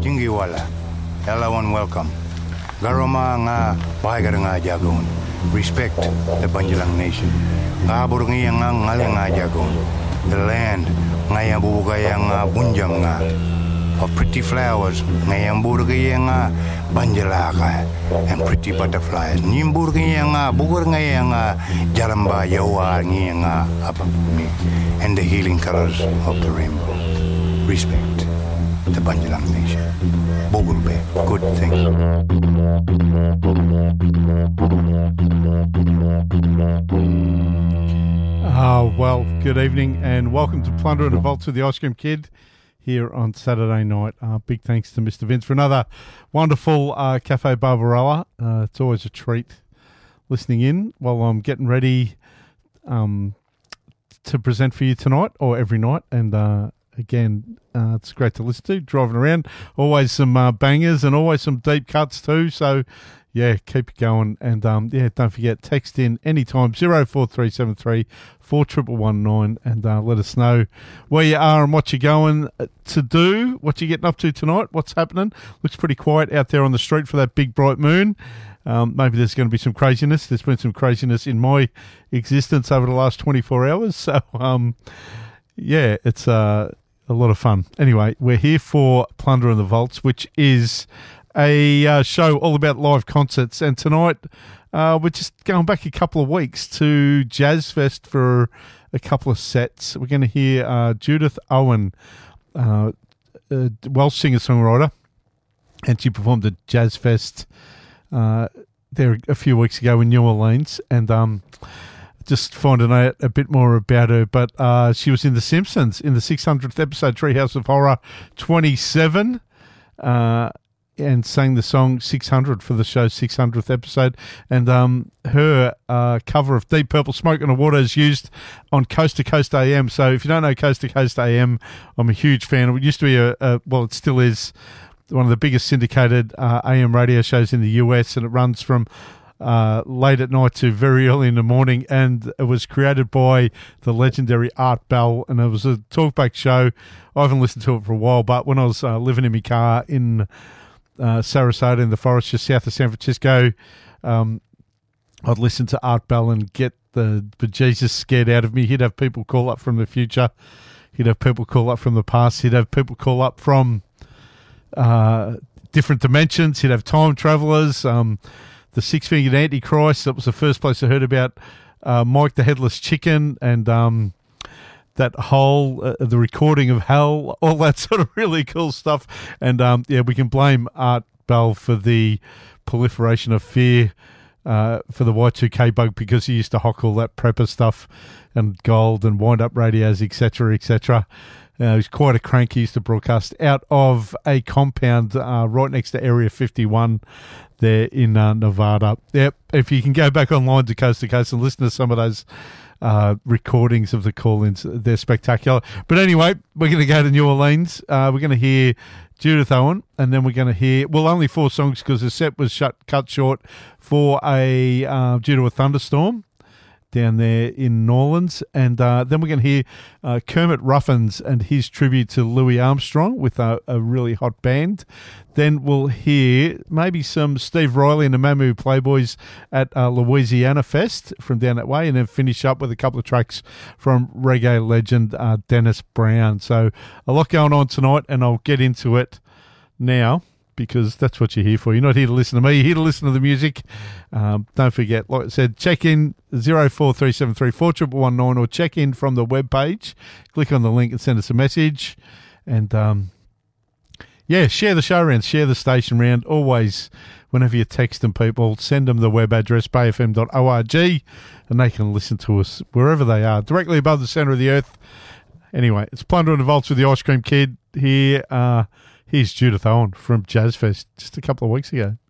Jingiwala, everyone welcome. Garoma nga bahagar nga jagon. Respect the Banjalang nation. Ngabur nga ngaling nga jagon. The land nga yabugay nga bunjang nga. Of pretty flowers nga yamburgay nga Banjalaka and pretty butterflies. Nimburgay nga bugur nga jaramba yawa nga apapumi. And the healing colors of the rainbow. Respect the Banjalang nation. Bogulbe, good thing. Well, good evening and welcome to Plunder and the Vaults with the Ice Cream Kid here on Saturday night. Big thanks to Mr. Vince for another wonderful Cafe Barbarella. It's always a treat listening in while I'm getting ready to present for you tonight or every night. And again, it's great to listen to, driving around. Always some bangers and always some deep cuts too. So, yeah, keep it going. And, don't forget, text in anytime, 04373 4119 and let us know where you are and what you're going to do, what you're getting up to tonight, what's happening. Looks pretty quiet out there on the street for that big bright moon. Maybe there's going to be some craziness. There's been some craziness in my existence over the last 24 hours. So, yeah, it's a lot of fun. Anyway, we're here for Plunder and the Vaults, which is a show all about live concerts. And tonight, we're just going back a couple of weeks to Jazz Fest for a couple of sets. We're going to hear Judith Owen, Welsh singer-songwriter, and she performed at Jazz Fest there a few weeks ago in New Orleans. And just finding out a bit more about her, but she was in The Simpsons in the 600th episode, Treehouse of Horror 27, and sang the song 600 for the show's 600th episode. And her cover of Deep Purple, Smoke on the Water is used on Coast to Coast AM. So if you don't know Coast to Coast AM, I'm a huge fan. It used to be well, it still is one of the biggest syndicated AM radio shows in the US, and it runs from late at night to very early in the morning, and it was created by the legendary Art Bell, and it was a talkback show. I haven't listened to it for a while, but when I was living in my car in Sarasota in the forest just south of San Francisco, I'd listen to Art Bell and get the bejesus scared out of me. He'd have people call up from the future, he'd have people call up from the past, he'd have people call up from different dimensions, he'd have time travelers, the Six-Fingered Antichrist. That was the first place I heard about Mike the Headless Chicken, and that whole, the recording of Hell, all that sort of really cool stuff. And, yeah, we can blame Art Bell for the proliferation of fear for the Y2K bug, because he used to hock all that prepper stuff and gold and wind-up radios, etc., etc. He was quite a crank. He used to broadcast out of a compound right next to Area 51 there in Nevada. Yep, if you can go back online to Coast and listen to some of those recordings of the call-ins, they're spectacular. But anyway, we're going to go to New Orleans. We're going to hear Judith Owen, and then we're going to hear, well, only 4 songs because the set was cut short for due to a thunderstorm down there in New Orleans. And then we're going to hear Kermit Ruffins and his tribute to Louis Armstrong with a really hot band. Then we'll hear maybe some Steve Riley and the Mamu Playboys at Louisiana Fest from down that way, and then finish up with a couple of tracks from reggae legend Dennis Brown. So a lot going on tonight, and I'll get into it now, because that's what you're here for. You're not here to listen to me, you're here to listen to the music. Don't forget, like I said, check in 04373 4119, or check in from the webpage. Click on the link and send us a message. And, yeah, share the show around, share the station around. Always, whenever you're texting people, send them the web address, bayfm.org, and they can listen to us wherever they are, directly above the centre of the earth. Anyway, it's Plunder and the Vaults with the Ice Cream Kid here. Here's Judith Owen from Jazz Fest just a couple of weeks ago.